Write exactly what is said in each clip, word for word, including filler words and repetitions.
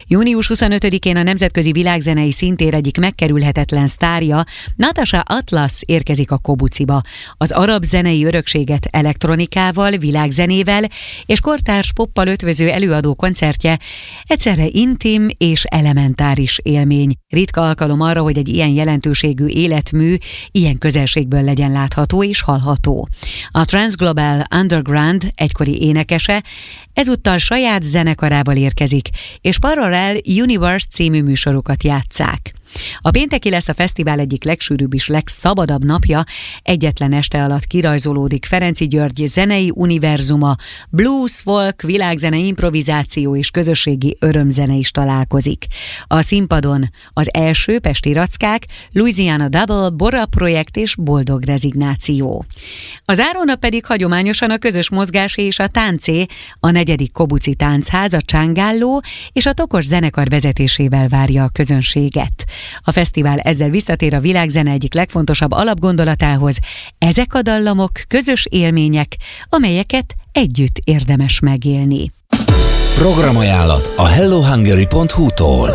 Június huszonötödikén a nemzetközi világzenei szintér egyik megkerülhetetlen sztárja, Natasha Atlas érkezik a Kobuciba. Az arab zenei örökséget elektronikával, világzenével és kortárs poppal ötvöző előadó koncertje egyszerre intim és elementáris élmény. Ritka alkalom arra, hogy egy ilyen jelentőségű életmű ilyen közelségből legyen látható és hallható. A Transglobal Underground egykori énekese ezúttal saját zenekarával érkezik, és Parallel Universe című műsorokat játsszák. A pénteki lesz a fesztivál egyik legsűrűbb és legszabadabb napja, egyetlen este alatt kirajzolódik Ferenczy György zenei univerzuma, blues, folk, világzene, improvizáció és közösségi örömzene is találkozik. A színpadon az első Pesti Rackák, Louisiana Double, Bora Projekt és Boldog Rezignáció. A zárónap pedig hagyományosan a közös mozgásé és a táncé, a negyedik Kobuci Táncház, a Csángáló és a Tokos zenekar vezetésével várja a közönséget. A fesztivál ezzel visszatér a világzene egyik legfontosabb alapgondolatához. Ezek a dallamok közös élmények, amelyeket együtt érdemes megélni. Programajánlat a hello hungary pont hu-tól.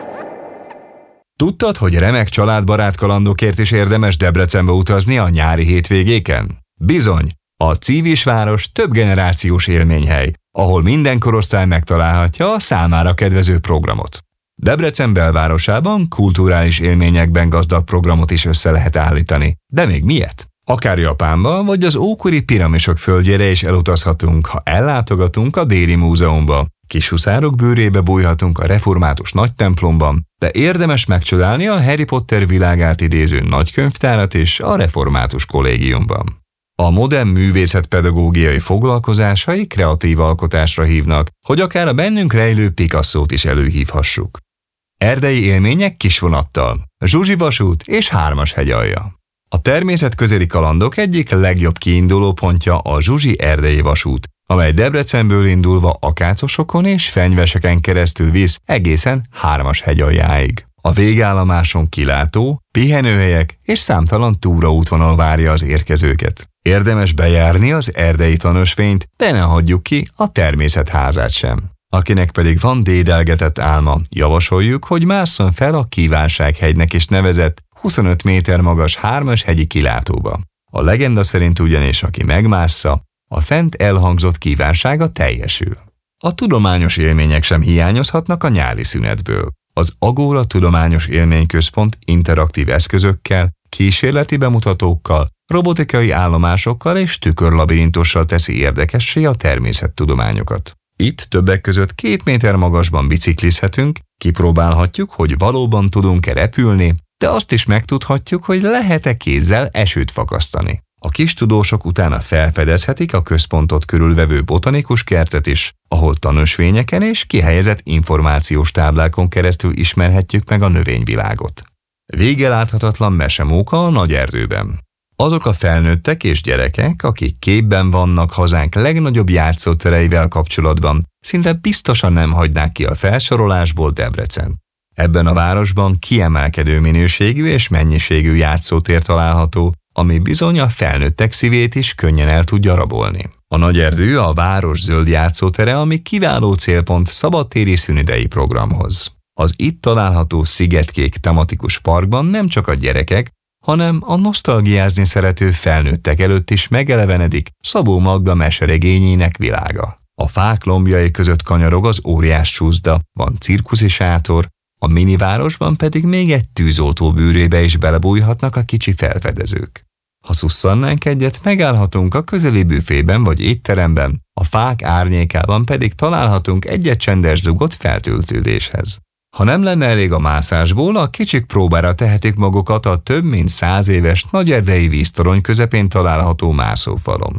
Tudtad, hogy remek családbarát kalandokért is érdemes Debrecenbe utazni a nyári hétvégéken? Bizony! A Cívisváros több generációs élményhely, ahol minden korosztály megtalálhatja a számára kedvező programot. Debrecen belvárosában kulturális élményekben gazdag programot is össze lehet állítani. De még miért? Akár Japánba, vagy az ókori piramisok földjére is elutazhatunk, ha ellátogatunk a Déli Múzeumba. Kishuszárok bőrébe bújhatunk a református nagytemplomban, de érdemes megcsodálni a Harry Potter világát idéző nagykönyvtárat is a református kollégiumban. A modern művészetpedagógiai foglalkozásai kreatív alkotásra hívnak, hogy akár a bennünk rejlő Picassót is előhívhassuk. Erdei élmények kisvonattal, Zsuzsi vasút és Hármas hegyalja. A természetközeli kalandok egyik legjobb kiinduló pontja a Zsuzsi erdei vasút, amely Debrecenből indulva Akácosokon és Fenyveseken keresztül visz egészen Hármas hegyaljáig. A végállomáson kilátó, pihenőhelyek és számtalan túraútvonal várja az érkezőket. Érdemes bejárni az erdei tanösvényt, de ne hagyjuk ki a természetházát sem. Akinek pedig van dédelgetett álma, javasoljuk, hogy másszon fel a Kívánsághegynek is nevezett huszonöt méter magas Hármas hegyi kilátóba. A legenda szerint ugyanis, aki megmássza, a fent elhangzott kívánsága teljesül. A tudományos élmények sem hiányozhatnak a nyári szünetből. Az Agora Tudományos Élményközpont interaktív eszközökkel, kísérleti bemutatókkal, robotikai állomásokkal és tükörlabirintussal teszi érdekessé a természettudományokat. Itt többek között két méter magasban biciklizhetünk, kipróbálhatjuk, hogy valóban tudunk-e repülni, de azt is megtudhatjuk, hogy lehet-e kézzel esőt fakasztani. A kis tudósok utána felfedezhetik a központot körülvevő botanikus kertet is, ahol tanösvényeken és kihelyezett információs táblákon keresztül ismerhetjük meg a növényvilágot. Végeláthatatlan mesemóka a nagy erdőben. Azok a felnőttek és gyerekek, akik képben vannak hazánk legnagyobb játszótereivel kapcsolatban, szinte biztosan nem hagynák ki a felsorolásból Debrecen. Ebben a városban kiemelkedő minőségű és mennyiségű játszótér található, ami bizony a felnőttek szívét is könnyen el tudja rabolni. A nagy erdő a város zöld játszótere, ami kiváló célpont szabadtéri szünidei programhoz. Az itt található Szigetkék tematikus parkban nem csak a gyerekek, hanem a nosztalgiázni szerető felnőttek előtt is megelevenedik Szabó Magda meseregényének világa. A fák lombjai között kanyarog az óriás csúszda, van cirkuszi sátor, a minivárosban pedig még egy tűzoltó bűrébe is belebújhatnak a kicsi felfedezők. Ha szusszannánk egyet, megállhatunk a közeli büfében vagy étteremben, a fák árnyékában pedig találhatunk egyet csendes zugot feltöltődéshez. Ha nem lenne elég a mászásból, a kicsik próbára tehetik magukat a több mint száz éves nagyerdei víztorony közepén található mászófalon.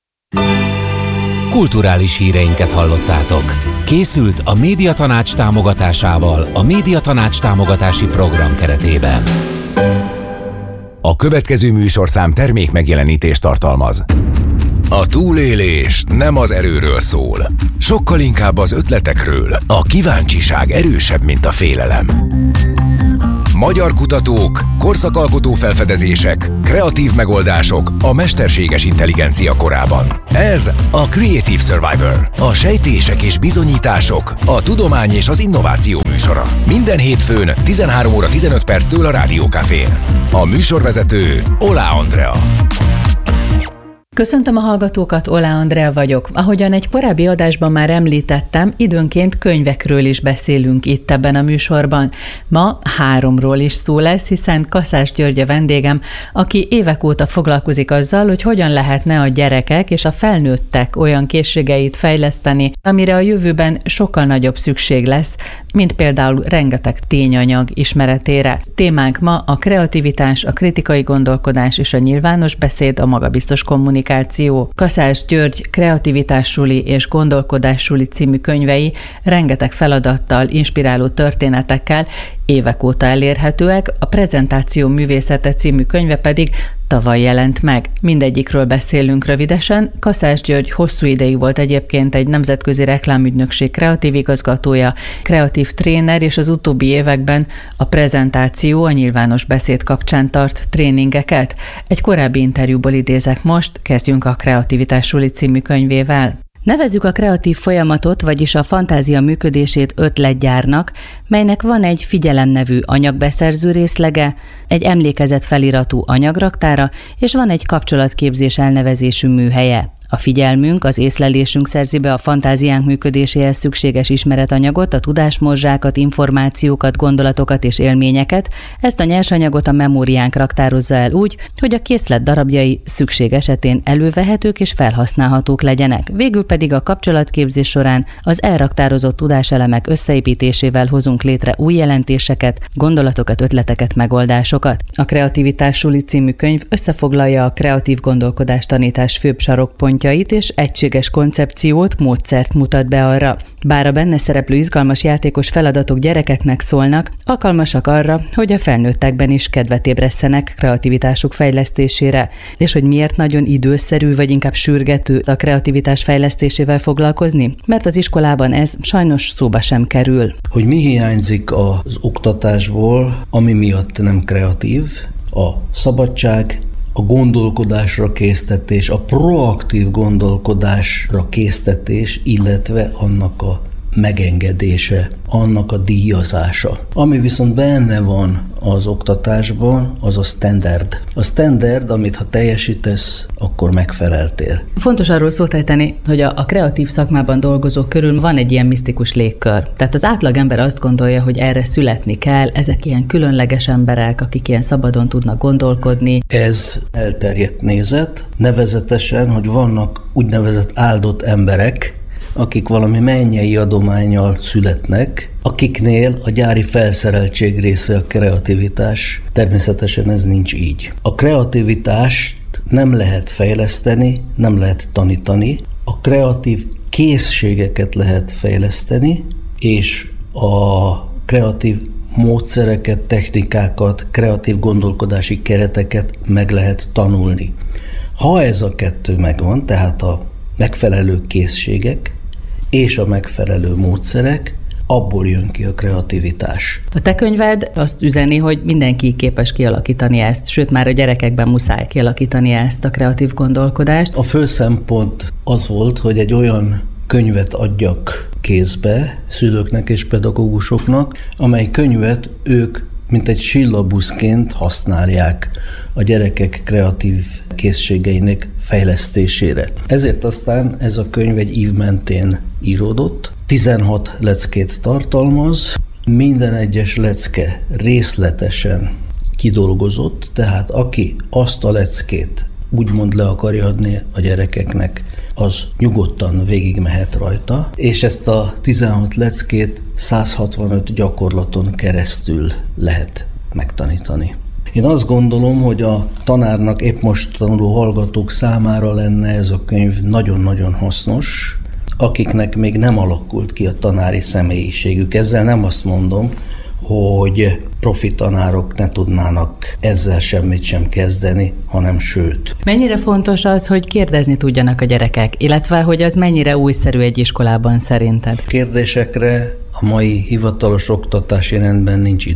Kulturális híreinket hallottátok. Készült a Médiatanács támogatásával a Médiatanács támogatási program keretében. A következő műsorszám termék megjelenítést tartalmaz. A túlélés nem az erőről szól, sokkal inkább az ötletekről. A kíváncsiság erősebb, mint a félelem. Magyar kutatók, korszakalkotó felfedezések, kreatív megoldások a mesterséges intelligencia korában. Ez a Creative Survivor, a sejtések és bizonyítások, a tudomány és az innováció műsora. Minden hétfőn tizenhárom óra tizenöt perctől a Rádió Cafén. A műsorvezető Oláh Andrea. Köszöntöm a hallgatókat, Oláh Andrea vagyok. Ahogyan egy korábbi adásban már említettem, időnként könyvekről is beszélünk itt ebben a műsorban. Ma háromról is szó lesz, hiszen Kaszás György a vendégem, aki évek óta foglalkozik azzal, hogy hogyan lehetne a gyerekek és a felnőttek olyan készségeit fejleszteni, amire a jövőben sokkal nagyobb szükség lesz, mint például rengeteg tényanyag ismeretére. Témánk ma a kreativitás, a kritikai gondolkodás és a nyilvános beszéd, a magabiztos kommunikáció. Kaszás György kreativitássuli és gondolkodássuli című könyvei rengeteg feladattal, inspiráló történetekkel évek óta elérhetőek, a Prezentáció művészete című könyve pedig tavaly jelent meg. Mindegyikről beszélünk rövidesen. Kaszás György hosszú ideig volt egyébként egy nemzetközi reklámügynökség kreatív igazgatója, kreatív tréner, és az utóbbi években a prezentáció, a nyilvános beszéd kapcsán tart tréningeket. Egy korábbi interjúból idézek most, kezdjünk a Kreativitássuli című könyvével. Nevezzük a kreatív folyamatot, vagyis a fantázia működését ötletgyárnak, melynek van egy figyelem nevű anyagbeszerző részlege, egy emlékezet feliratú anyagraktára, és van egy kapcsolatképzés elnevezésű műhelye. A figyelmünk, az észlelésünk szerzi be a fantáziánk működéséhez szükséges ismeretanyagot, a tudásmorzsákat, információkat, gondolatokat és élményeket. Ezt a nyersanyagot a memóriánk raktározza el úgy, hogy a készlet darabjai szükség esetén elővehetők és felhasználhatók legyenek. Végül pedig a kapcsolatképzés során az elraktározott tudáselemek összeépítésével hozunk létre új jelentéseket, gondolatokat, ötleteket, megoldásokat. A Kreativitássuli című könyv összefoglalja a kreatív gondolkodás tanítás főbb sarokpontjait, és egységes koncepciót, módszert mutat be arra. Bár a benne szereplő izgalmas játékos feladatok gyerekeknek szólnak, alkalmasak arra, hogy a felnőttekben is kedvet ébresszenek kreativitásuk fejlesztésére, és hogy miért nagyon időszerű, vagy inkább sürgető a kreativitás fejlesztésével foglalkozni? Mert az iskolában ez sajnos szóba sem kerül. Hogy mi hiányzik az oktatásból, ami miatt nem kreatív? A szabadság, a gondolkodásra késztetés, a proaktív gondolkodásra késztetés, illetve annak a megengedése, annak a díjazása. Ami viszont benne van az oktatásban, az a standard. A standard, amit ha teljesítesz, akkor megfeleltél. Fontos arról szót ejteni, hogy a, a kreatív szakmában dolgozók körül van egy ilyen misztikus légkör. Tehát az átlagember azt gondolja, hogy erre születni kell, ezek ilyen különleges emberek, akik ilyen szabadon tudnak gondolkodni. Ez elterjedt nézet, nevezetesen, hogy vannak úgynevezett áldott emberek, akik valami mennyei adománnyal születnek, akiknél a gyári felszereltség része a kreativitás. Természetesen ez nincs így. A kreativitást nem lehet fejleszteni, nem lehet tanítani, a kreatív készségeket lehet fejleszteni, és a kreatív módszereket, technikákat, kreatív gondolkodási kereteket meg lehet tanulni. Ha ez a kettő megvan, tehát a megfelelő készségek és a megfelelő módszerek, abból jön ki a kreativitás. A te könyved azt üzeni, hogy mindenki képes kialakítani ezt, sőt már a gyerekekben muszáj kialakítani ezt a kreatív gondolkodást. A fő szempont az volt, hogy egy olyan könyvet adjak kézbe szülőknek és pedagógusoknak, amely könyvet ők mint egy sillabuszként használják a gyerekek kreatív készségeinek fejlesztésére. Ezért aztán ez a könyv egy ív mentén íródott, tizenhat leckét tartalmaz, minden egyes lecke részletesen kidolgozott, tehát aki azt a leckét úgymond le akarja adni a gyerekeknek, az nyugodtan végigmehet rajta, és ezt a tizenhat leckét száz hatvanöt gyakorlaton keresztül lehet megtanítani. Én azt gondolom, hogy a tanárnak, épp most tanuló hallgatók számára lenne ez a könyv nagyon-nagyon hasznos, akiknek még nem alakult ki a tanári személyiségük. Ezzel nem azt mondom, hogy profi tanárok ne tudnának ezzel semmit sem kezdeni, hanem sőt. Mennyire fontos az, hogy kérdezni tudjanak a gyerekek, illetve hogy az mennyire újszerű egy iskolában szerinted? Kérdésekre a mai hivatalos oktatási rendben nincs idő.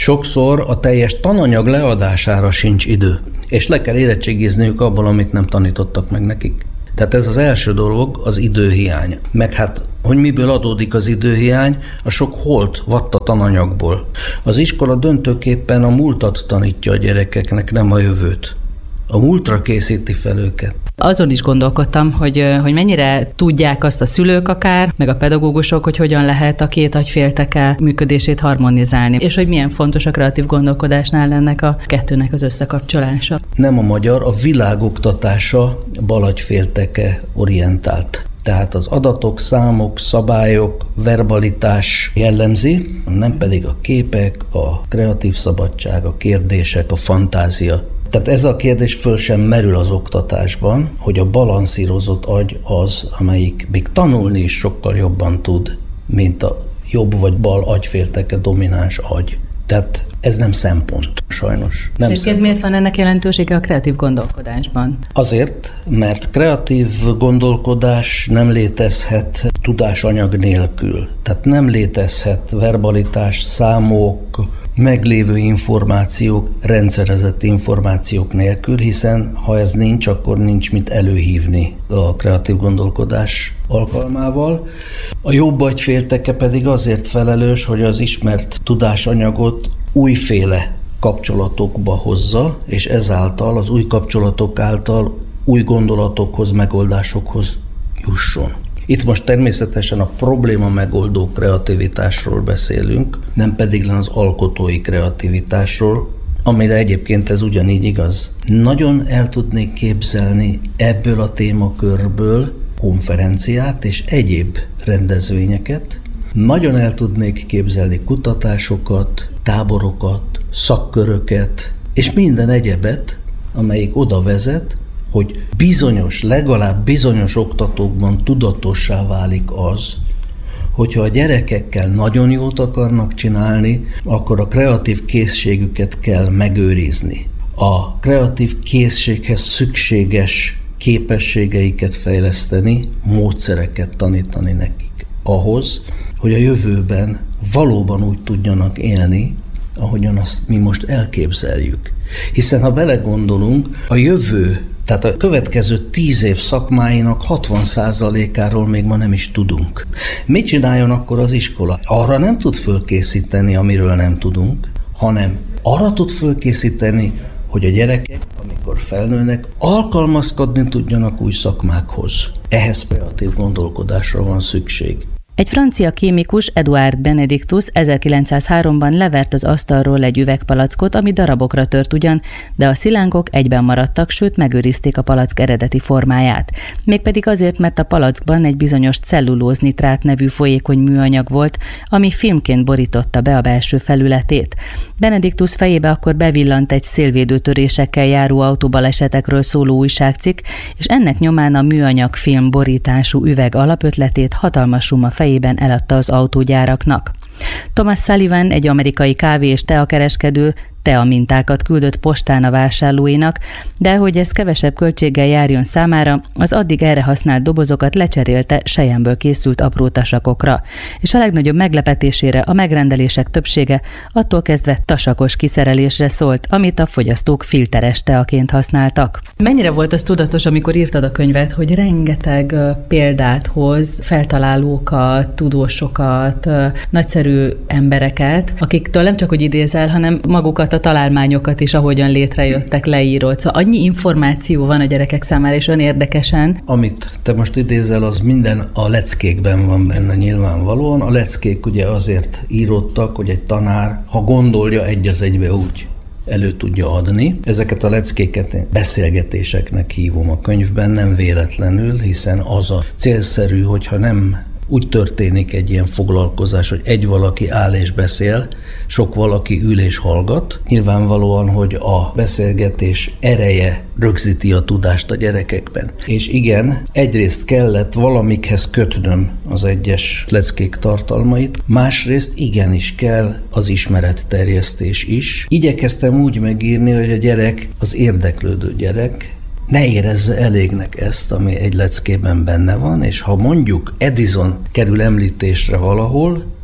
Sokszor a teljes tananyag leadására sincs idő, és le kell érettségizniük abból, amit nem tanítottak meg nekik. Tehát ez az első dolog, az időhiány. Meg hát, hogy miből adódik az időhiány, a sok holt vatta tananyagból. Az iskola döntőképpen a múltat tanítja a gyerekeknek, nem a jövőt. A múltra készíti fel őket. Azon is gondolkodtam, hogy, hogy mennyire tudják azt a szülők akár, meg a pedagógusok, hogy hogyan lehet a két agyfélteke működését harmonizálni, és hogy milyen fontos a kreatív gondolkodásnál ennek a kettőnek az összekapcsolása. Nem a magyar, a világoktatása bal agyfélteke orientált. Tehát az adatok, számok, szabályok, verbalitás jellemzi, nem pedig a képek, a kreatív szabadság, a kérdések, a fantázia. Tehát ez a kérdés föl sem merül az oktatásban, hogy a balanszírozott agy az, amelyik még tanulni is sokkal jobban tud, mint a jobb vagy bal agyfélteke domináns agy. Tehát ez nem szempont, sajnos. Nem és szempont. Miért van ennek jelentősége a kreatív gondolkodásban? Azért, mert kreatív gondolkodás nem létezhet tudásanyag nélkül. Tehát nem létezhet verbalitás, számok, meglévő információk, rendszerezett információk nélkül, hiszen ha ez nincs, akkor nincs mit előhívni a kreatív gondolkodás alkalmával. A jobb agyfélteke pedig azért felelős, hogy az ismert tudásanyagot újféle kapcsolatokba hozza, és ezáltal az új kapcsolatok által új gondolatokhoz, megoldásokhoz jusson. Itt most természetesen a probléma megoldó kreativitásról beszélünk, nem pedig az alkotói kreativitásról, amire egyébként ez ugyanígy igaz. Nagyon el tudnék képzelni ebből a témakörből konferenciát és egyéb rendezvényeket. Nagyon el tudnék képzelni kutatásokat, táborokat, szakköröket, és minden egyebet, amelyik oda vezet, hogy bizonyos, legalább bizonyos oktatókban tudatossá válik az, hogyha a gyerekekkel nagyon jót akarnak csinálni, akkor a kreatív készségüket kell megőrizni. A kreatív készséghez szükséges képességeiket fejleszteni, módszereket tanítani nekik. Ahhoz, hogy a jövőben valóban úgy tudjanak élni, ahogyan azt mi most elképzeljük. Hiszen ha belegondolunk, a jövő, tehát a következő tíz év szakmáinak hatvan százalékáról még ma nem is tudunk. Mit csináljon akkor az iskola? Arra nem tud fölkészíteni, amiről nem tudunk, hanem arra tud fölkészíteni, hogy a gyerekek, amikor felnőnek, alkalmazkodni tudjanak új szakmákhoz. Ehhez kreatív gondolkodásra van szükség. Egy francia kémikus, Eduard Benedictus ezerkilencszázháromban levert az asztalról egy üvegpalackot, ami darabokra tört ugyan, de a szilánkok egyben maradtak, sőt megőrizték a palack eredeti formáját. Mégpedig azért, mert a palackban egy bizonyos cellulóznitrát nevű folyékony műanyag volt, ami filmként borította be a belső felületét. Benedictus fejébe akkor bevillant egy szélvédő törésekkel járó autóbalesetekről szóló újságcikk, és ennek nyomán a műanyag film borítású üveg alapötletét hatalmas summa fejében eladta az autógyáraknak. Thomas Sullivan, egy amerikai kávé- és teakereskedő, teamintákat küldött postán a vásárlóinak, de hogy ez kevesebb költséggel járjon számára, az addig erre használt dobozokat lecserélte selyemből készült apró tasakokra, és a legnagyobb meglepetésére a megrendelések többsége attól kezdve tasakos kiszerelésre szólt, amit a fogyasztók filteres teaként használtak. Mennyire volt az tudatos, amikor írtad a könyvet, hogy rengeteg példát hoz, feltalálókat, tudósokat, nagyszerű embereket, akiktől nem csak hogy idézel, hanem magukat a találmányokat is, ahogyan létrejöttek, leírod. Szóval annyi információ van a gyerekek számára, és olyan érdekesen. Amit te most idézel, az minden a leckékben van benne nyilvánvalóan. A leckék ugye azért íródtak, hogy egy tanár, ha gondolja, egy az egybe úgy elő tudja adni. Ezeket a leckéket én beszélgetéseknek hívom a könyvben, nem véletlenül, hiszen az a célszerű, hogyha nem úgy történik egy ilyen foglalkozás, hogy egy valaki áll és beszél, sok valaki ül és hallgat. Nyilvánvalóan, hogy a beszélgetés ereje rögzíti a tudást a gyerekekben. És igen, egyrészt kellett valamikhez kötnöm az egyes leckék tartalmait, másrészt igenis kell az ismeretterjesztés is. Igyekeztem úgy megírni, hogy a gyerek, az érdeklődő gyerek, ne érezze elégnek ezt, ami egy leckében benne van, és ha mondjuk Edison kerül említésre valahol,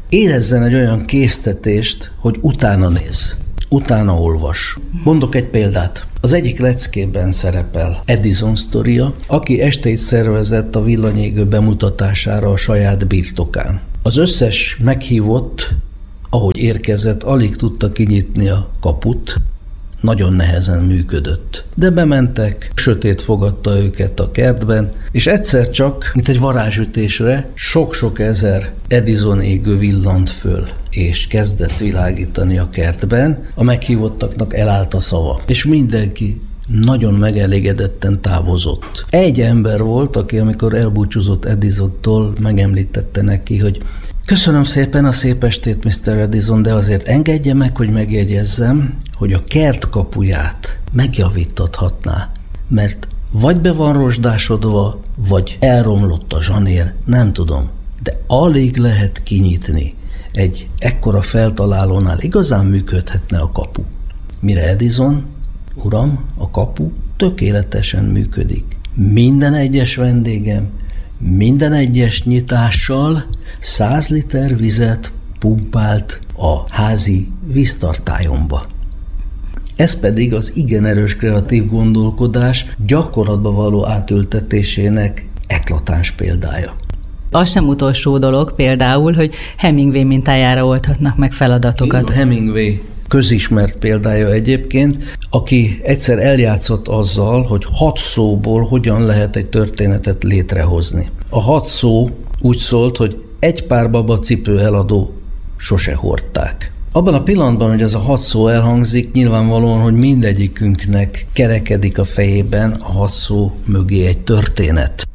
érezzen egy olyan késztetést, hogy utána néz, utána olvas. Mondok egy példát. Az egyik leckében szerepel Edison sztoria, aki estét szervezett a villanyégő bemutatására a saját birtokán. Az összes meghívott, ahogy érkezett, alig tudta kinyitni a kaput, nagyon nehezen működött. De bementek, sötét fogadta őket a kertben, és egyszer csak, mint egy varázsütésre, sok-sok ezer Edison égő villant föl, és kezdett világítani a kertben, a meghívottaknak elállt a szava. És mindenki nagyon megelégedetten távozott. Egy ember volt, aki amikor elbúcsúzott Edisontól, megemlítette neki, hogy köszönöm szépen a szép estét, miszter Edison, de azért engedje meg, hogy megjegyezzem, hogy a kert kapuját megjavítathatná, mert vagy be van rozsdásodva, vagy elromlott a zsanér, nem tudom, de alig lehet kinyitni. Egy ekkora feltalálónál igazán működhetne a kapu. Mire Edison, uram, a kapu tökéletesen működik. Minden egyes vendégem, minden egyes nyitással száz liter vizet pumpált a házi víztartályomba. Ez pedig az igen erős kreatív gondolkodás gyakorlatba való átültetésének eklatáns példája. Az sem utolsó dolog például, hogy Hemingway mintájára oldhatnak meg feladatokat. Hemingway közismert példája egyébként, aki egyszer eljátszott azzal, hogy hat szóból hogyan lehet egy történetet létrehozni. A hat szó úgy szólt, hogy egy pár babacipő eladó sose hordták. Abban a pillanatban, hogy ez a hat szó elhangzik, nyilvánvalóan, hogy mindegyikünknek kerekedik a fejében a hat szó mögé egy történet.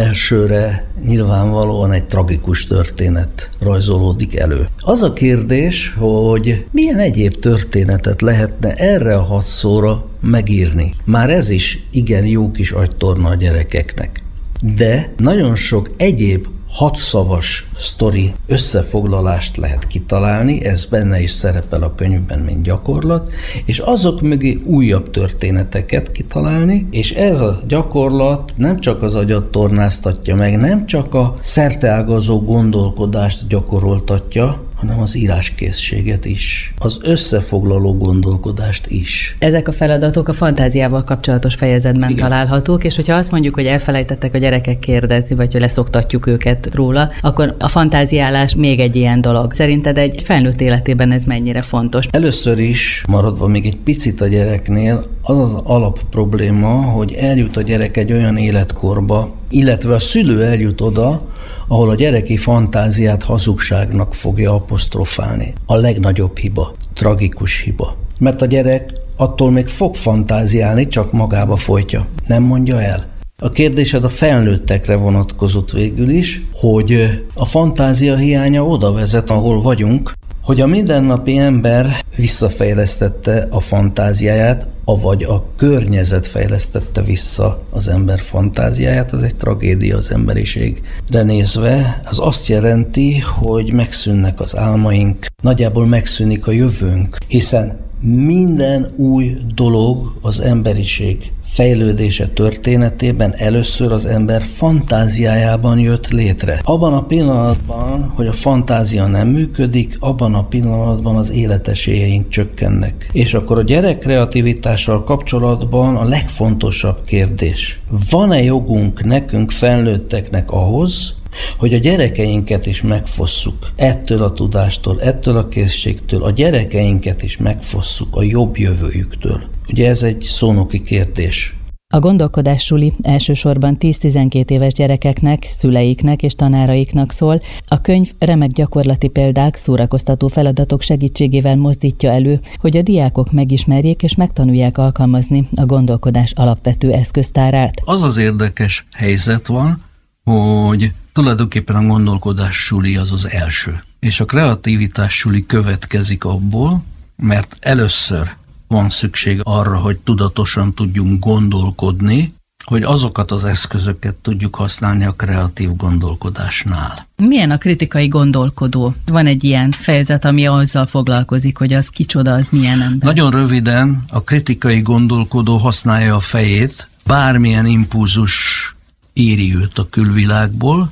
Elsőre nyilvánvalóan egy tragikus történet rajzolódik elő. Az a kérdés, hogy milyen egyéb történetet lehetne erre a hat szóra megírni. Már ez is igen jó kis agytorna a gyerekeknek. De nagyon sok egyéb hatszavas sztori összefoglalást lehet kitalálni, ez benne is szerepel a könyvben, mint gyakorlat, és azok mögé újabb történeteket kitalálni, és ez a gyakorlat nem csak az agyat tornáztatja meg, nem csak a szerteágazó gondolkodást gyakoroltatja, hanem az íráskészséget is, az összefoglaló gondolkodást is. Ezek a feladatok a fantáziával kapcsolatos fejezetben Igen. találhatók, és hogyha azt mondjuk, hogy elfelejtettek a gyerekek kérdezni, vagy hogy leszoktatjuk őket róla, akkor a fantáziálás még egy ilyen dolog. Szerinted egy felnőtt életében ez mennyire fontos? Először is, maradva még egy picit a gyereknél, az az alap probléma, hogy eljut a gyerek egy olyan életkorba, illetve a szülő eljut oda, ahol a gyereki fantáziát hazugságnak fogja apostrofálni. A legnagyobb hiba, tragikus hiba. Mert a gyerek attól még fog fantáziálni, csak magába folytja. Nem mondja el. A kérdésed a felnőttekre vonatkozott végül is, hogy a fantázia hiánya oda vezet, ahol vagyunk, hogy a mindennapi ember visszafejlesztette a fantáziáját, avagy a környezet fejlesztette vissza az ember fantáziáját, az egy tragédia az emberiségre nézve. Az azt jelenti, hogy megszűnnek az álmaink, nagyjából megszűnik a jövőnk, hiszen minden új dolog az emberiség fejlődése történetében először az ember fantáziájában jött létre. Abban a pillanatban, hogy a fantázia nem működik, abban a pillanatban az életesélyeink csökkennek. És akkor a gyerek kreativitással kapcsolatban a legfontosabb kérdés: van-e jogunk nekünk felnőtteknek ahhoz, hogy a gyerekeinket is megfosszuk ettől a tudástól, ettől a készségtől, a gyerekeinket is megfosszuk a jobb jövőjüktől? Ugye ez egy szónoki kérdés. A gondolkodás suli elsősorban tíz-tizenkét éves gyerekeknek, szüleiknek és tanáraiknak szól. A könyv remek gyakorlati példák, szórakoztató feladatok segítségével mozdítja elő, hogy a diákok megismerjék és megtanulják alkalmazni a gondolkodás alapvető eszköztárát. Az az érdekes helyzet van, hogy tulajdonképpen a gondolkodás suli az az első. És a kreativitás suli következik abból, mert először van szükség arra, hogy tudatosan tudjunk gondolkodni, hogy azokat az eszközöket tudjuk használni a kreatív gondolkodásnál. Milyen a kritikai gondolkodó? Van egy ilyen fejezet, ami azzal foglalkozik, hogy az kicsoda, az milyen ember. Nagyon röviden, a kritikai gondolkodó használja a fejét, bármilyen impulzus éri őt a külvilágból,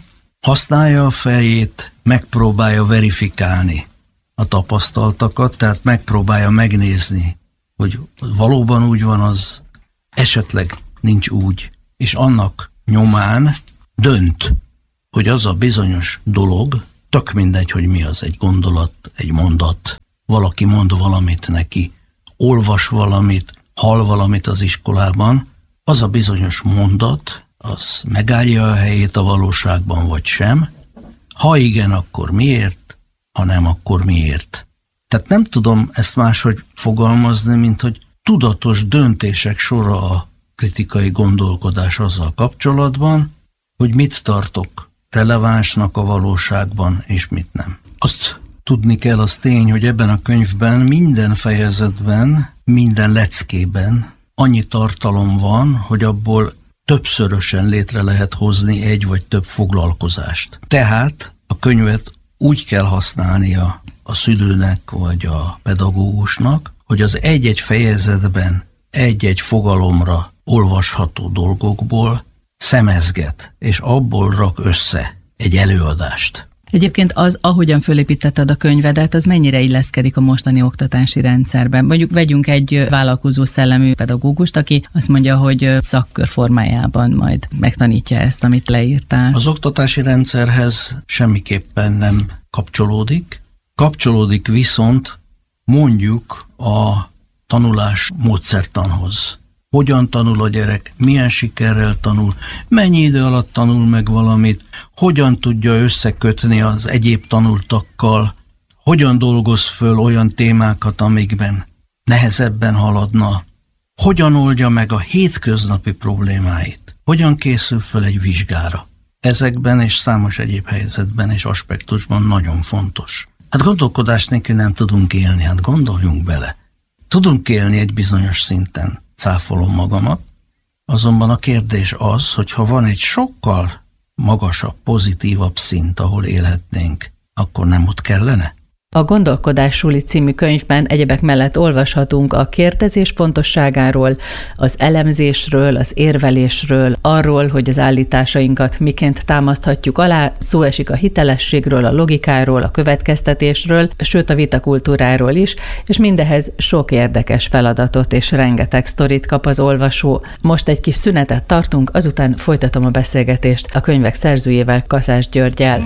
használja a fejét, megpróbálja verifikálni a tapasztaltakat, tehát megpróbálja megnézni, hogy valóban úgy van az, esetleg nincs úgy, és annak nyomán dönt, hogy az a bizonyos dolog, tök mindegy, hogy mi az, egy gondolat, egy mondat, valaki mond valamit neki, olvas valamit, hall valamit az iskolában, az a bizonyos mondat, az megállja a helyét a valóságban, vagy sem. Ha igen, akkor miért? Ha nem, akkor miért? Tehát nem tudom ezt máshogy fogalmazni, mint hogy tudatos döntések sora a kritikai gondolkodás azzal kapcsolatban, hogy mit tartok relevánsnak a valóságban, és mit nem. Azt tudni kell, az tény, hogy ebben a könyvben minden fejezetben, minden leckében annyi tartalom van, hogy abból többszörösen létre lehet hozni egy vagy több foglalkozást. Tehát a könyvet úgy kell használnia a szülőnek vagy a pedagógusnak, hogy az egy-egy fejezetben egy-egy fogalomra olvasható dolgokból szemezget, és abból rak össze egy előadást. Egyébként az, ahogyan fölépítetted a könyvedet, az mennyire illeszkedik a mostani oktatási rendszerben? Mondjuk vegyünk egy vállalkozó szellemű pedagógust, aki azt mondja, hogy szakkör formájában majd megtanítja ezt, amit leírtál. Az oktatási rendszerhez semmiképpen nem kapcsolódik. Kapcsolódik viszont mondjuk a tanulás módszertanhoz. Hogyan tanul a gyerek, milyen sikerrel tanul, mennyi idő alatt tanul meg valamit, hogyan tudja összekötni az egyéb tanultakkal, hogyan dolgoz föl olyan témákat, amikben nehezebben haladna, hogyan oldja meg a hétköznapi problémáit, hogyan készül föl egy vizsgára. Ezekben és számos egyéb helyzetben és aspektusban nagyon fontos. Hát gondolkodás nélkül nem tudunk élni, hát gondoljunk bele. Tudunk élni egy bizonyos szinten. Cáfolom magamat, azonban a kérdés az, hogy ha van egy sokkal magasabb, pozitívabb szint, ahol élhetnénk, akkor nem ott kellene? A Gondolkodássuli című könyvben egyebek mellett olvashatunk a kérdezés fontosságáról, az elemzésről, az érvelésről, arról, hogy az állításainkat miként támaszthatjuk alá, szó esik a hitelességről, a logikáról, a következtetésről, sőt a vitakultúráról is, és mindehez sok érdekes feladatot és rengeteg sztorit kap az olvasó. Most egy kis szünetet tartunk, azután folytatom a beszélgetést a könyvek szerzőjével, Kaszás Györggyel.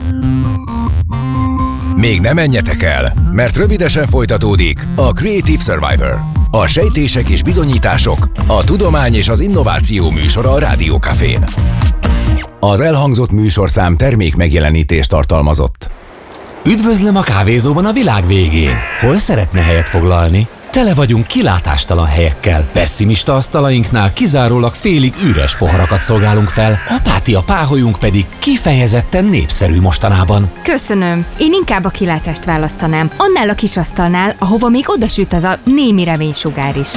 Még nem menjetek el, mert rövidesen folytatódik a Creative Survivor. A sejtések és bizonyítások, a tudomány és az innováció műsora a Rádió Cafén. Az elhangzott műsorszám termék megjelenítést tartalmazott. Üdvözlöm a kávézóban a világ végén! Hol szeretne helyet foglalni? Tele vagyunk kilátástalan helyekkel. Pessimista asztalainknál kizárólag félig üres poharakat szolgálunk fel, apátia páholyunk pedig kifejezetten népszerű mostanában. Köszönöm. Én inkább a kilátást választanám. Annál a kis asztalnál, ahova még odasüt az a némi reménysugár is.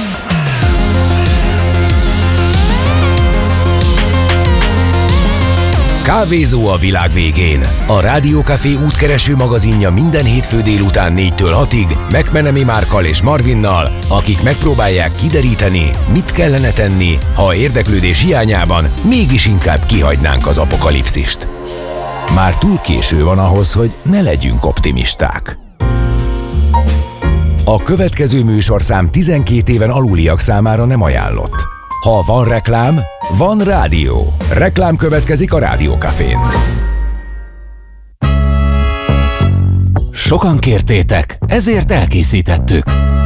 Kávézó a világ végén. A Rádió Café útkereső magazinja minden hétfő délután négytől hatig McMenemy Márkkal és Marvinnal, akik megpróbálják kideríteni, mit kellene tenni, ha érdeklődés hiányában mégis inkább kihagynánk az apokalipszist. Már túl késő van ahhoz, hogy ne legyünk optimisták. A következő műsorszám tizenkét éven aluliak számára nem ajánlott. Ha van reklám, van rádió. Reklám következik a Rádió Cafén. Sokan kértétek, ezért elkészítettük.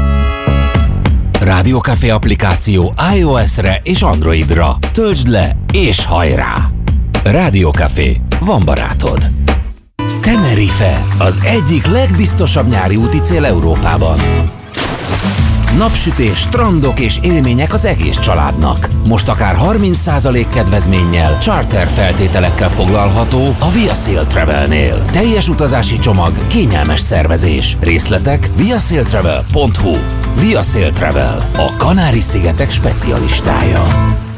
Rádió Café applikáció iOS-re és Androidra. Töltsd le és hajrá! Rádió Café, van barátod. Tenerife, az egyik legbiztosabb nyári úti cél Európában. Napsütés, strandok és élmények az egész családnak. Most akár harminc százalék kedvezménnyel, charter feltételekkel foglalható a Via Sail Travelnél. Teljes utazási csomag, kényelmes szervezés. Részletek viasailtravel pont hu. Via Sail Travel, a Kanári-szigetek specialistája.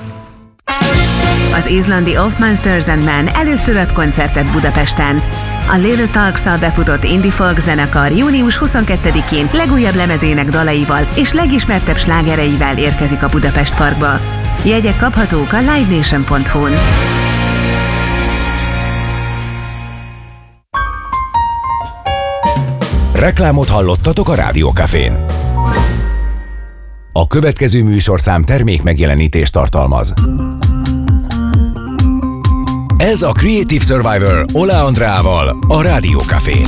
Az izlandi Of Monsters and Men először ad koncertet Budapesten. A Little Talks-szal befutott indie folk zenekar június huszonkettedikén legújabb lemezének dalaival és legismertebb slágereivel érkezik a Budapest Parkba. Jegyek kaphatók a live nation pont hu-n. Reklámot hallottatok a Rádió Cafén. A következő műsorszám termék megjelenítést tartalmaz. Ez a Creative Survivor Ola Andreával a Rádió Cafén.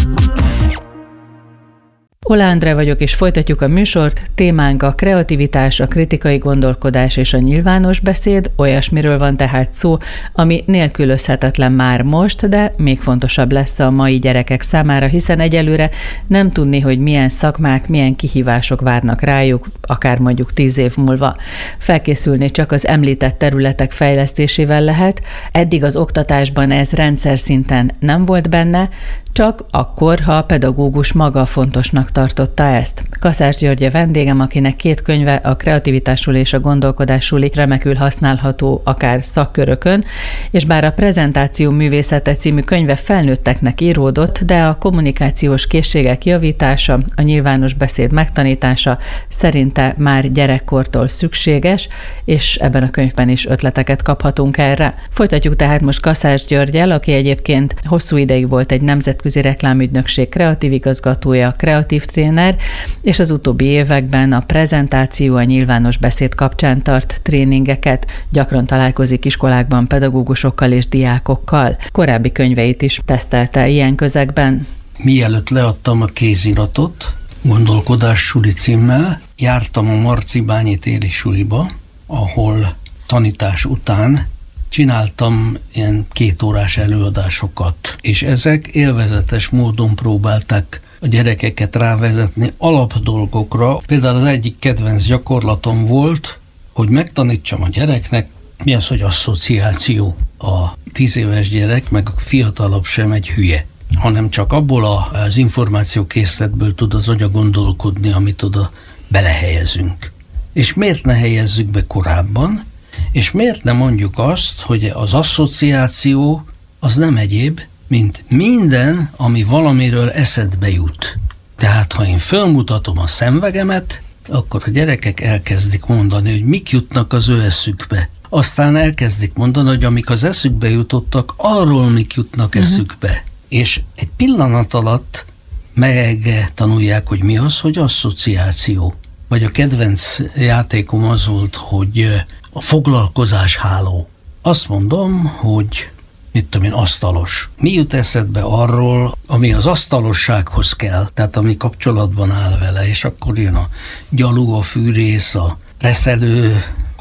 Ola Andrea vagyok, és folytatjuk a műsort. Témánk a kreativitás, a kritikai gondolkodás és a nyilvános beszéd. Olyasmiről van tehát szó, ami nélkülözhetetlen már most, de még fontosabb lesz a mai gyerekek számára, hiszen egyelőre nem tudni, hogy milyen szakmák, milyen kihívások várnak rájuk, akár mondjuk tíz év múlva. Felkészülni csak az említett területek fejlesztésével lehet. Eddig az oktatásban ez rendszer szinten nem volt benne, csak akkor, ha a pedagógus maga fontosnak tartotta ezt. Kaszás György vendégem, akinek két könyve, a Kreativitásról és a Gondolkodásról remekül használható akár szakkörökön, és bár a Prezentáció művészete című könyve felnőtteknek íródott, de a kommunikációs készségek javítása, a nyilvános beszéd megtanítása szerinte már gyerekkortól szükséges, és ebben a könyvben is ötleteket kaphatunk erre. Folytatjuk tehát most Kaszás Györggyel, aki egyébként hosszú ideig volt egy nemzetközi reklámügynökség kreatív igazgatója, kreatív tréner, és az utóbbi években a prezentáció, a nyilvános beszéd kapcsán tart tréningeket, gyakran találkozik iskolákban pedagógusokkal és diákokkal. Korábbi könyveit is tesztelte ilyen közegben. Mielőtt leadtam a kéziratot, Gondolkodás suli címmel, jártam a Marcibányi téli suliba, ahol tanítás után csináltam ilyen kétórás előadásokat, és ezek élvezetes módon próbálták a gyerekeket rávezetni alapdolgokra. Például az egyik kedvenc gyakorlatom volt, hogy megtanítsam a gyereknek, mi az, hogy asszociáció. A tíz éves gyerek, meg a fiatalabb sem egy hülye, hanem csak abból az információkészletből tud az agya gondolkodni, amit oda belehelyezünk. És miért ne helyezzük be korábban? És miért nem mondjuk azt, hogy az asszociáció az nem egyéb, mint minden, ami valamiről eszedbe jut. Tehát, ha én fölmutatom a szemvegemet, akkor a gyerekek elkezdik mondani, hogy mik jutnak az ő eszükbe. Aztán elkezdik mondani, hogy amik az eszükbe jutottak, arról mik jutnak uh-huh. eszükbe. És egy pillanat alatt megtanulják, hogy mi az, hogy asszociáció. Vagy a kedvenc játékom az volt, hogy a foglalkozásháló. Azt mondom, hogy mit tudom én, asztalos. Mi jut eszedbe arról, ami az asztalossághoz kell, tehát ami kapcsolatban áll vele, és akkor jön a gyalú, a fűrész, a reszelő,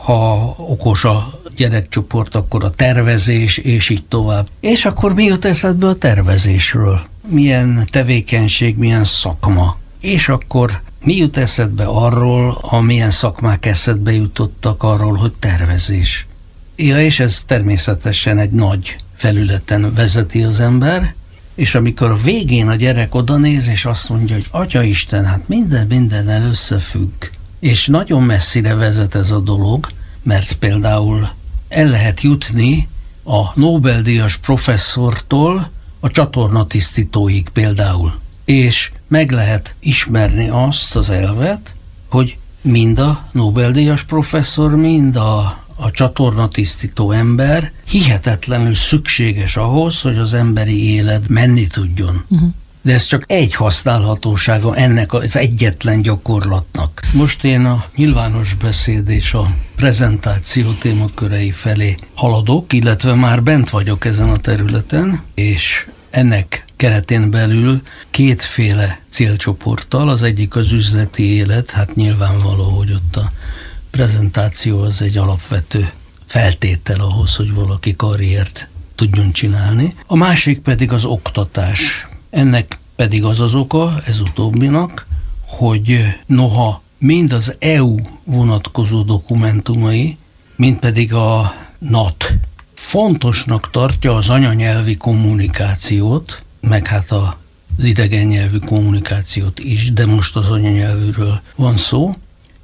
ha okos a gyerekcsoport, akkor a tervezés, és így tovább. És akkor mi jut eszedbe a tervezésről? Milyen tevékenység, milyen szakma? És akkor mi jut eszedbe arról, amilyen szakmák eszedbe jutottak arról, hogy tervezés? Ja, és ez természetesen egy nagy felületen vezeti az ember, és amikor a végén a gyerek odanéz, és azt mondja, hogy Atyaisten, hát minden mindennel összefügg. És nagyon messzire vezet ez a dolog, mert például el lehet jutni a Nobel-díjas professzortól a csatornatisztítóig például. És meg lehet ismerni azt az elvet, hogy mind a Nobel-díjas professzor, mind a, a csatornatisztító ember hihetetlenül szükséges ahhoz, hogy az emberi élet menni tudjon. Uh-huh. De ez csak egy használhatósága ennek az egyetlen gyakorlatnak. Most én a nyilvános beszéd és a prezentáció témakörei felé haladok, illetve már bent vagyok ezen a területen, és ennek keretén belül kétféle célcsoporttal, az egyik az üzleti élet, hát nyilvánvaló, hogy ott a prezentáció az egy alapvető feltétel ahhoz, hogy valaki karriert tudjon csinálni. A másik pedig az oktatás. Ennek pedig az az oka, ez utóbbinak, hogy noha mind az é u vonatkozó dokumentumai, mind pedig a nat fontosnak tartja az anyanyelvi kommunikációt, meg hát az idegen nyelvű kommunikációt is, de most az anyanyelvűről van szó,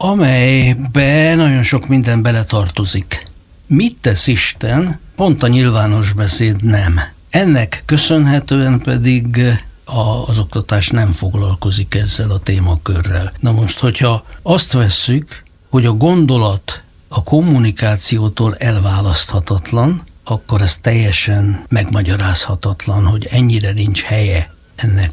amelybe nagyon sok minden beletartozik. Mit tesz Isten? Pont a nyilvános beszéd nem. Ennek köszönhetően pedig az oktatás nem foglalkozik ezzel a témakörrel. Na most, hogyha azt vesszük, hogy a gondolat a kommunikációtól elválaszthatatlan, akkor ez teljesen megmagyarázhatatlan, hogy ennyire nincs helye ennek a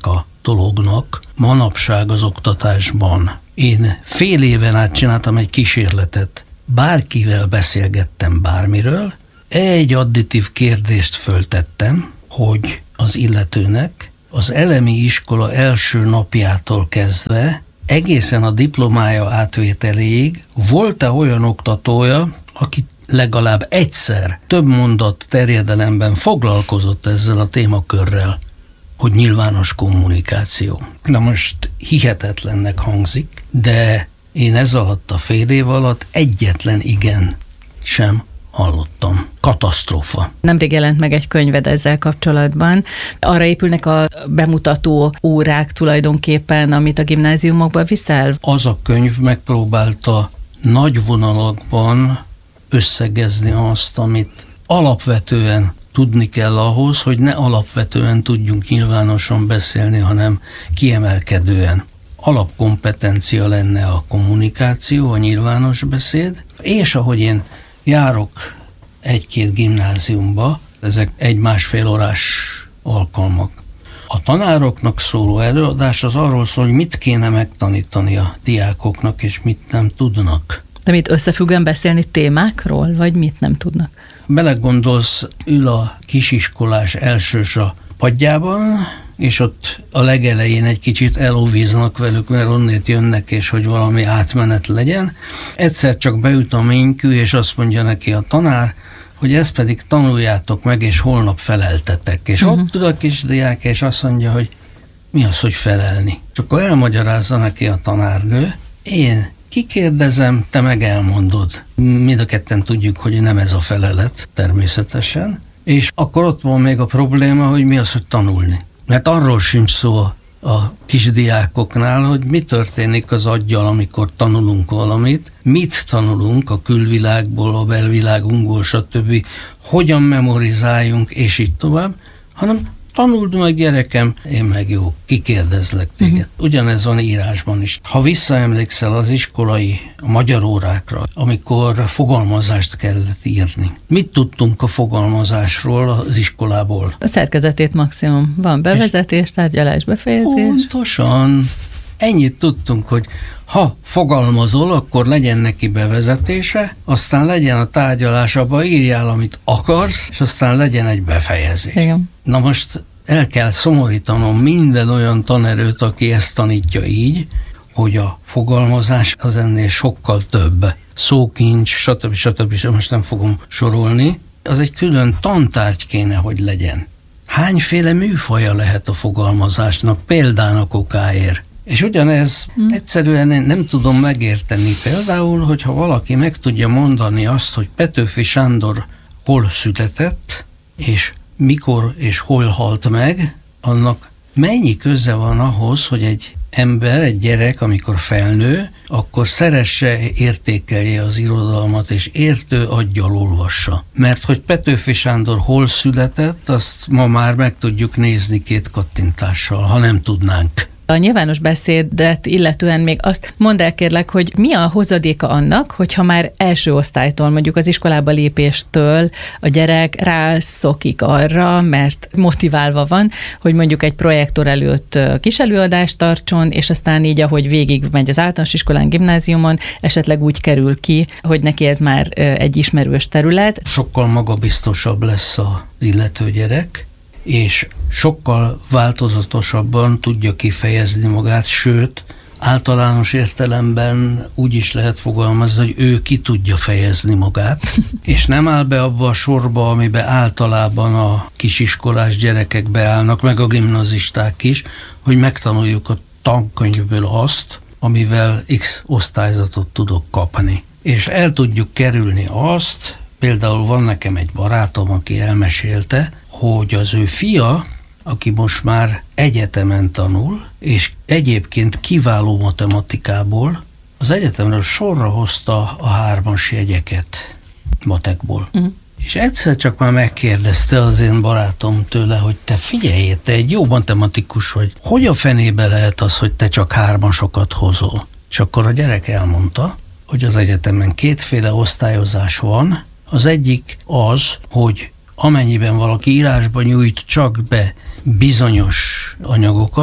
dolognak manapság az oktatásban. Én fél éven át csináltam egy kísérletet, bárkivel beszélgettem bármiről, egy additív kérdést föltettem, hogy az illetőnek az elemi iskola első napjától kezdve egészen a diplomája átvételéig volt-e olyan oktatója, aki legalább egyszer több mondat terjedelemben foglalkozott ezzel a témakörrel, hogy nyilvános kommunikáció. Na most hihetetlennek hangzik, de én ez alatt a fél év alatt egyetlen igen sem hallottam. Katasztrófa. Nemrég jelent meg egy könyved ezzel kapcsolatban. Arra épülnek a bemutató órák tulajdonképpen, amit a gimnáziumokba viszel? Az a könyv megpróbálta nagy vonalakban összegezni azt, amit alapvetően tudni kell ahhoz, hogy ne alapvetően tudjunk nyilvánosan beszélni, hanem kiemelkedően. Alapkompetencia lenne a kommunikáció, a nyilvános beszéd, és ahogy én járok egy-két gimnáziumba, ezek egy-másfél órás alkalmak. A tanároknak szóló előadás az arról szól, hogy mit kéne megtanítani a diákoknak, és mit nem tudnak. De mit összefüggően beszélni témákról, vagy mit nem tudnak? Belegondolsz, ül a kisiskolás elsős a padjában, és ott a legelején egy kicsit elóvíznak velük, mert onnét jönnek, és hogy valami átmenet legyen. Egyszer csak beüt a ménykű, és azt mondja neki a tanár, hogy ezt pedig tanuljátok meg, és holnap feleltetek. És uh-huh. ott tud a kis diák, és azt mondja, hogy mi az, hogy felelni. Csak akkor elmagyarázza neki a tanárnő, én kikérdezem, te meg elmondod. Mind a ketten tudjuk, hogy nem ez a felelet, természetesen. És akkor ott van még a probléma, hogy mi az, hogy tanulni. Mert arról sincs szó a kisdiákoknál, hogy mi történik az aggyal, amikor tanulunk valamit, mit tanulunk a külvilágból, a belvilágunkból, stb., hogyan memorizáljunk, és így tovább, hanem tanuld meg, gyerekem, én meg jó, kikérdezlek téged. Uh-huh. Ugyanez van írásban is. Ha visszaemlékszel az iskolai a magyar órákra, amikor fogalmazást kellett írni. Mit tudtunk a fogalmazásról az iskolából? A szerkezetét maximum. Van bevezetés, tárgyalás, befejezés. Pontosan. Ennyit tudtunk, hogy ha fogalmazol, akkor legyen neki bevezetése, aztán legyen a tárgyalás, abba írjál, amit akarsz, és aztán legyen egy befejezés. Igen. Na most el kell szomorítanom minden olyan tanerőt, aki ezt tanítja így, hogy a fogalmazás az ennél sokkal több. Szókincs, stb. stb. Most nem fogom sorolni. Az egy külön tantárgy kéne, hogy legyen. Hányféle műfaja lehet a fogalmazásnak, példának okáért? És ugyanez hmm. egyszerűen én nem tudom megérteni. Például, hogyha valaki meg tudja mondani azt, hogy Petőfi Sándor hol született, és mikor és hol halt meg, annak mennyi köze van ahhoz, hogy egy ember, egy gyerek, amikor felnő, akkor szeresse, értékelje az irodalmat, és értő aggyal olvassa. Mert hogy Petőfi Sándor hol született, azt ma már meg tudjuk nézni két kattintással, ha nem tudnánk. A nyilvános beszédet illetően még azt mondd el kérlek, hogy mi a hozadéka annak, hogyha már első osztálytól, mondjuk az iskolába lépéstől a gyerek rászokik arra, mert motiválva van, hogy mondjuk egy projektor előtt kis előadást tartson, és aztán így, ahogy végig megy az általános iskolán, gimnáziumon, esetleg úgy kerül ki, hogy neki ez már egy ismerős terület. Sokkal magabiztosabb lesz az illető gyerek, és sokkal változatosabban tudja kifejezni magát, sőt, általános értelemben úgy is lehet fogalmazni, hogy ő ki tudja fejezni magát, és nem áll be abba a sorba, amiben általában a kisiskolás gyerekek beállnak, meg a gimnazisták is, hogy megtanuljuk a tankönyvből azt, amivel X osztályzatot tudok kapni. És el tudjuk kerülni azt, például van nekem egy barátom, aki elmesélte, hogy az ő fia, aki most már egyetemen tanul, és egyébként kiváló matematikából, az egyetemről sorra hozta a hármas jegyeket matekból. Uh-huh. És egyszer csak már megkérdezte az én barátom tőle, hogy te figyelj, te egy jó matematikus vagy, hogy a fenébe lehet az, hogy te csak hármasokat hozol? És akkor a gyerek elmondta, hogy az egyetemen kétféle osztályozás van. Az egyik az, hogy amennyiben valaki írásban nyújt csak be bizonyos anyagokat,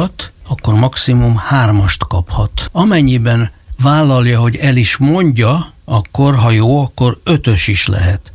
akkor maximum hármast kaphat. Amennyiben vállalja, hogy el is mondja, akkor, ha jó, akkor ötös is lehet.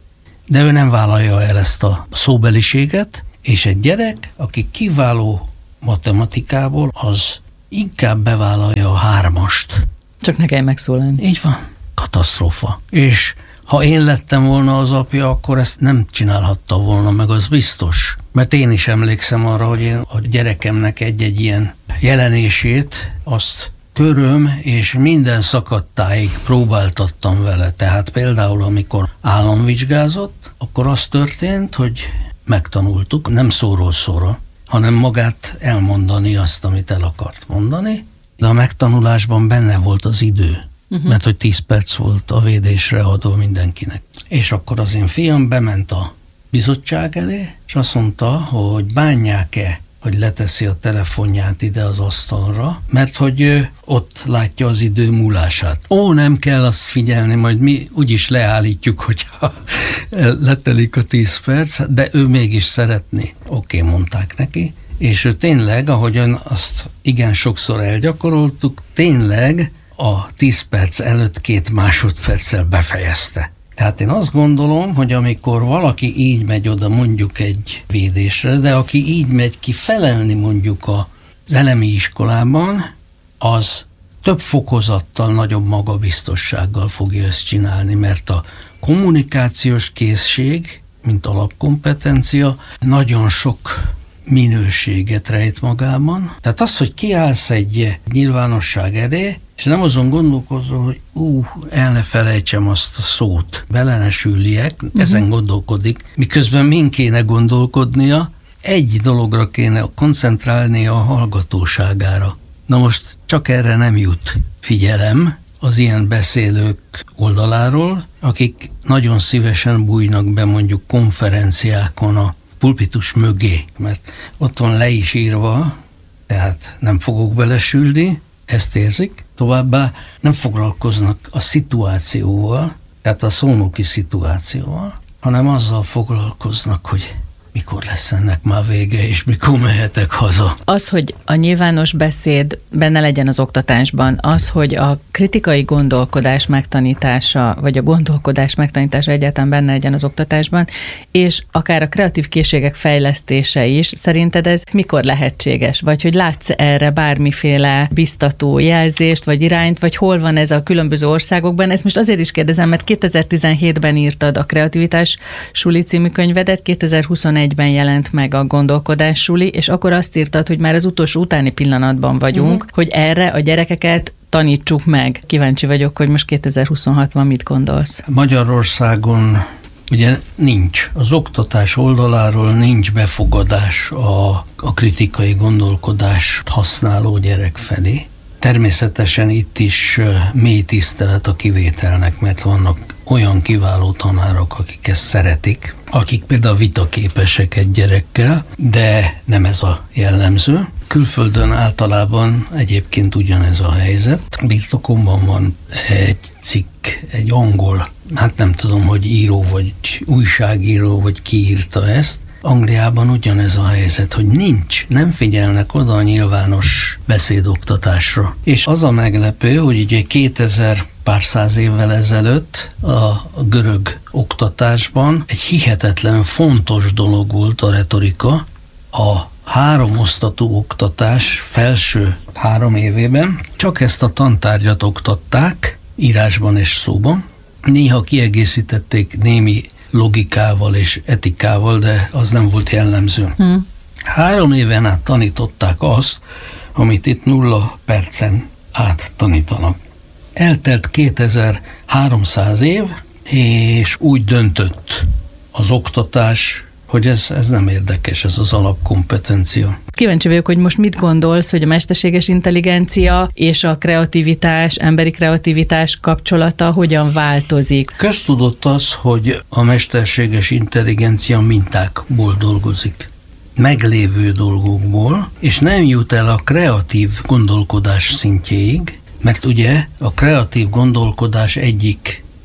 De ő nem vállalja el ezt a szóbeliséget, és egy gyerek, aki kiváló matematikából, az inkább bevállalja a hármast. Csak ne kell megszólalni. Így van. Katasztrófa. És ha én lettem volna az apja, akkor ezt nem csinálhatta volna meg, az biztos. Mert én is emlékszem arra, hogy én a gyerekemnek egy-egy ilyen jelenését, azt köröm és minden szakadtáig próbáltattam vele. Tehát például, amikor államvizsgázott, akkor az történt, hogy megtanultuk, nem szóról szóra, hanem magát elmondani azt, amit el akart mondani, de a megtanulásban benne volt az idő. Uh-huh. Mert hogy tíz perc volt a védésre adva mindenkinek. És akkor az én fiam bement a bizottság elé, és azt mondta, hogy bánják-e, hogy leteszi a telefonját ide az asztalra, mert hogy ott látja az idő múlását. Ó, nem kell azt figyelni, majd mi úgyis leállítjuk, hogyha letelik a tíz perc, de ő mégis szeretné. Oké, okay, mondták neki. És ő tényleg, ahogyan azt igen sokszor elgyakoroltuk, tényleg a tíz perc előtt két másodperccel befejezte. Tehát én azt gondolom, hogy amikor valaki így megy oda mondjuk egy védésre, de aki így megy ki felelni mondjuk az elemi iskolában, az több fokozattal, nagyobb magabiztossággal fogja ezt csinálni, mert a kommunikációs készség, mint alapkompetencia, nagyon sok minőséget rejt magában. Tehát az, hogy kiállsz egy nyilvánosság elé, és nem azon gondolkozol, hogy ú, el ne felejtsem azt a szót, bele ne süllyek, uh-huh. ezen gondolkodik, miközben min kéne gondolkodnia, egy dologra kéne koncentrálnia, a hallgatóságára. Na most csak erre nem jut figyelem az ilyen beszélők oldaláról, akik nagyon szívesen bújnak be mondjuk konferenciákon a pulpitus mögé, mert ott van le is írva, tehát nem fogok belesülni, ezt érzik. Továbbá nem foglalkoznak a szituációval, tehát a szónoki szituációval, hanem azzal foglalkoznak, hogy mikor lesz ennek már vége, és mikor mehetek haza. Az, hogy a nyilvános beszéd benne legyen az oktatásban, az, hogy a kritikai gondolkodás megtanítása, vagy a gondolkodás megtanítása egyáltalán benne legyen az oktatásban, és akár a kreatív készségek fejlesztése is, szerinted ez mikor lehetséges? Vagy hogy látsz erre bármiféle biztató jelzést, vagy irányt, vagy hol van ez a különböző országokban? Ezt most azért is kérdezem, mert kétezer-tizenhétben írtad a Kreativitás Suli című könyvedet, kétezer-huszonegyben jelent meg a Gondolkodás Suli, és akkor azt írtad, hogy már az utolsó utáni pillanatban vagyunk, uh-huh. hogy erre a gyerekeket tanítsuk meg. Kíváncsi vagyok, hogy most kétezer-huszonhatban mit gondolsz. Magyarországon ugye nincs. Az oktatás oldaláról nincs befogadás a, a kritikai gondolkodást használó gyerek felé. Természetesen itt is mély tisztelet a kivételnek, mert vannak olyan kiváló tanárok, akik ezt szeretik, akik például vitaképesek egy gyerekkel, de nem ez a jellemző. Külföldön általában egyébként ugyanez a helyzet. Birtokomban van egy cikk, egy angol, hát nem tudom, hogy író, vagy újságíró, vagy ki írta ezt. Angliában ugyanez a helyzet, hogy nincs, nem figyelnek oda a nyilvános beszédoktatásra. És az a meglepő, hogy ugye kétezer pár száz évvel ezelőtt a görög oktatásban egy hihetetlen fontos dolog volt a retorika. A három osztatú oktatás felső három évében csak ezt a tantárgyat oktatták, írásban és szóban. Néha kiegészítették némi logikával és etikával, de az nem volt jellemző. Hmm. Három éven át tanították azt, amit itt nulla percen át tanítanak. Eltelt kétezer-háromszáz év, és úgy döntött az oktatás, hogy ez, ez nem érdekes, ez az alapkompetencia. Kíváncsi vagyok, hogy most mit gondolsz, hogy a mesterséges intelligencia és a kreativitás, emberi kreativitás kapcsolata hogyan változik? Köztudott az, hogy a mesterséges intelligencia mintákból dolgozik, meglévő dolgokból, és nem jut el a kreatív gondolkodás szintjéig, mert ugye a kreatív gondolkodás egyik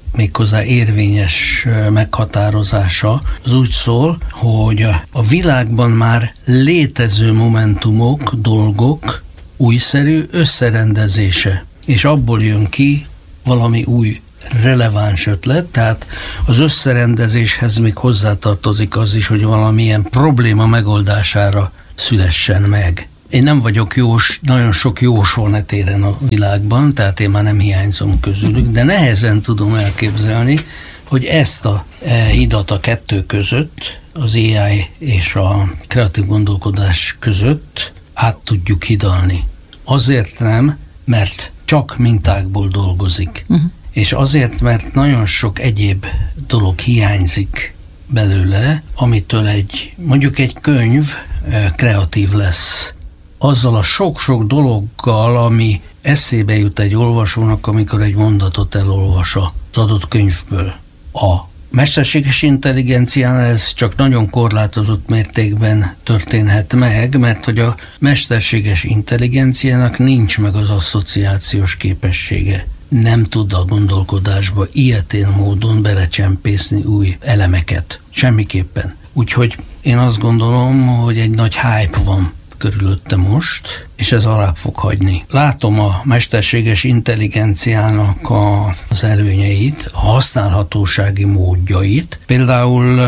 méghozzá érvényes meghatározása, az úgy szól, hogy a világban már létező momentumok, dolgok újszerű összerendezése, és abból jön ki valami új releváns ötlet, tehát az összerendezéshez még hozzátartozik az is, hogy valamilyen probléma megoldására szülessen meg. Én nem vagyok jós, nagyon sok jós van e téren a világban, tehát én már nem hiányzom közülük, de nehezen tudom elképzelni, hogy ezt a hidat a kettő között, az á i és a kreatív gondolkodás között át tudjuk hidalni. Azért nem, mert csak mintákból dolgozik. Uh-huh. És azért, mert nagyon sok egyéb dolog hiányzik belőle, amitől egy, mondjuk egy könyv kreatív lesz. Azzal a sok-sok dologgal, ami eszébe jut egy olvasónak, amikor egy mondatot elolvas az adott könyvből. A mesterséges intelligenciánál ez csak nagyon korlátozott mértékben történhet meg, mert hogy a mesterséges intelligenciának nincs meg az asszociációs képessége. Nem tud a gondolkodásba ilyetén módon belecsempészni új elemeket. Semmiképpen. Úgyhogy én azt gondolom, hogy egy nagy hype van körülötte most, és ez alább fog hagyni. Látom a mesterséges intelligenciának a, az előnyeit, a használhatósági módjait, például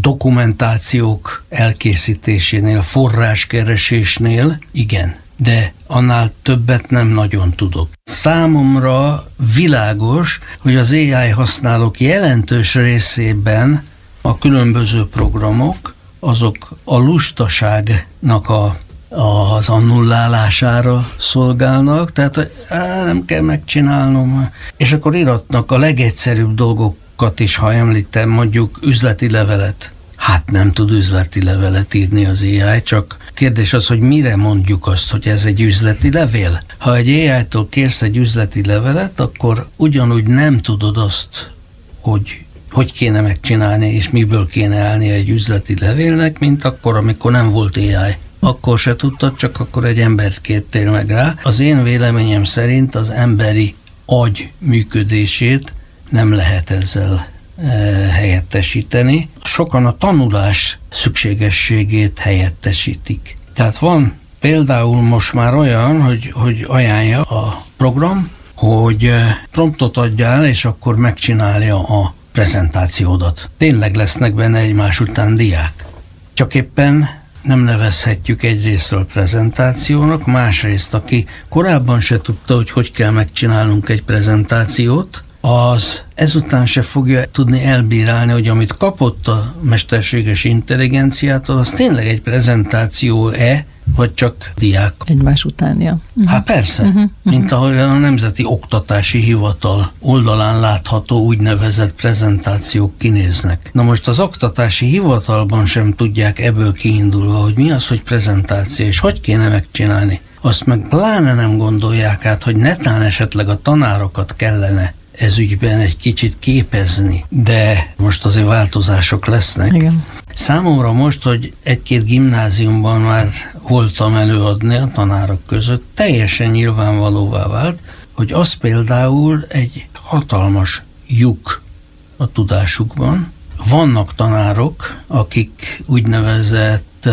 dokumentációk elkészítésénél, forráskeresésnél, igen, de annál többet nem nagyon tudok. Számomra világos, hogy az á i használók jelentős részében a különböző programok, azok a lustaságnak a az annullálására szolgálnak, tehát á, nem kell megcsinálnom. És akkor iratnak a legegyszerűbb dolgokat is, ha említem, mondjuk üzleti levelet. Hát nem tud üzleti levelet írni az á i, csak kérdés az, hogy mire mondjuk azt, hogy ez egy üzleti levél. Ha egy á i-tól kérsz egy üzleti levelet, akkor ugyanúgy nem tudod azt, hogy hogy kéne megcsinálni, és miből kéne állni egy üzleti levélnek, mint akkor, amikor nem volt á i. Akkor se tudtad, csak akkor egy embert kértél meg rá. Az én véleményem szerint az emberi agy működését nem lehet ezzel e, helyettesíteni. Sokan a tanulás szükségességét helyettesítik. Tehát van például most már olyan, hogy, hogy ajánlja a program, hogy promptot adjál, és akkor megcsinálja a prezentációdat. Tényleg lesznek benne egymás után diák. Csak éppen nem nevezhetjük egyrésztről prezentációnak, másrészt, aki korábban se tudta, hogy hogy kell megcsinálnunk egy prezentációt, az ezután se fogja tudni elbírálni, hogy amit kapott a mesterséges intelligenciától, az tényleg egy prezentáció-e, vagy csak diák. Egymás utánja. Uh-huh. Hát persze, uh-huh. mint ahogy a Nemzeti Oktatási Hivatal oldalán látható úgynevezett prezentációk kinéznek. Na most az Oktatási Hivatalban sem tudják ebből kiindulva, hogy mi az, hogy prezentáció, és hogy kéne megcsinálni. Azt meg pláne nem gondolják át, hogy netán esetleg a tanárokat kellene ez ügyben egy kicsit képezni, de most azért változások lesznek. Igen. Számomra most, hogy egy-két gimnáziumban már voltam előadni a tanárok között, teljesen nyilvánvalóvá vált, hogy az például egy hatalmas lyuk a tudásukban. Vannak tanárok, akik úgynevezett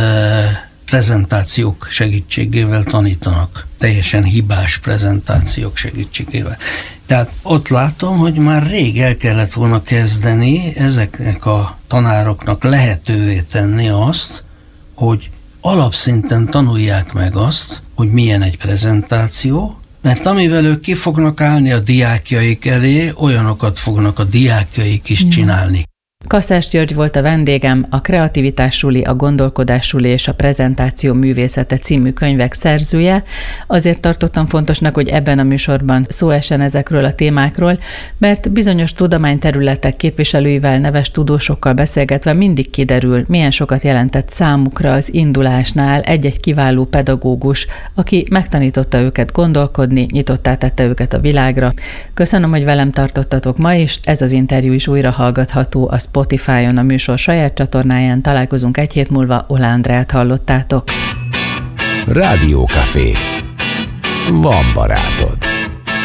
prezentációk segítségével tanítanak. Teljesen hibás prezentációk segítségével. Tehát ott látom, hogy már rég el kellett volna kezdeni ezeknek a tanároknak lehetővé tenni azt, hogy alapszinten tanulják meg azt, hogy milyen egy prezentáció, mert amivel ők ki fognak állni a diákjaik elé, olyanokat fognak a diákjaik is csinálni. Kaszás György volt a vendégem, a Kreativitás suli, a Gondolkodás suli és a Prezentáció művészete című könyvek szerzője. Azért tartottam fontosnak, hogy ebben a műsorban szó essen ezekről a témákról, mert bizonyos tudományterületek képviselőivel, neves tudósokkal beszélgetve mindig kiderül, milyen sokat jelentett számukra az indulásnál egy-egy kiváló pedagógus, aki megtanította őket gondolkodni, nyitottá tette őket a világra. Köszönöm, hogy velem tartottatok ma is, ez az interjú is újra hallgatható a Spotify-on, a műsor saját csatornáján. Találkozunk egy hét múlva, Oláh Andreát hallottátok. Rádiókafé. Van barátod.